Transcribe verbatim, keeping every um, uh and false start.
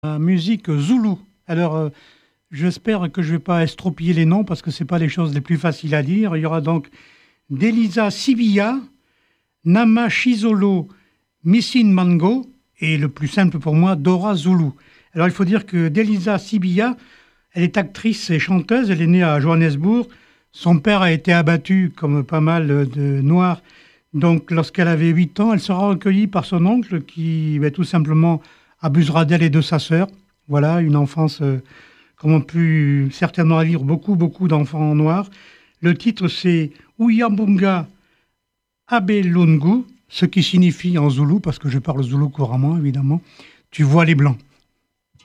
La musique zoulou. Alors, euh, j'espère que je ne vais pas estropier les noms parce que ce pas les choses les plus faciles à dire. Il y aura donc Delisa Sibilla, Nama Shizolo Missin Mango et le plus simple pour moi, Dora Zulu. Alors, il faut dire que Delisa Sibilla, elle est actrice et chanteuse. Elle est née à Johannesburg. Son père a été abattu comme pas mal de Noirs. Donc, lorsqu'elle avait huit ans, elle sera recueillie par son oncle qui, ben, tout simplement, abusera d'elle et de sa sœur. Voilà, une enfance euh, comme ont pu certainement à vivre beaucoup, beaucoup d'enfants noirs. Le titre, c'est Uyambunga Abelungu, ce qui signifie en zoulou, parce que je parle zoulou couramment, évidemment, tu vois les blancs.